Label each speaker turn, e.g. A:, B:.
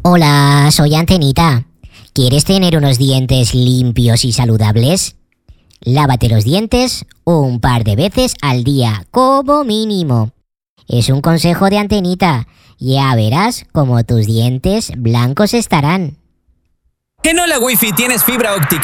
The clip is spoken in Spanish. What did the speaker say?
A: Hola, soy Antenita. ¿Quieres tener unos dientes limpios y saludables? Lávate los dientes un par de veces al día, como mínimo. Es un consejo de Antenita. Ya verás cómo tus dientes blancos estarán.
B: En Hola Wi-Fi tienes fibra óptica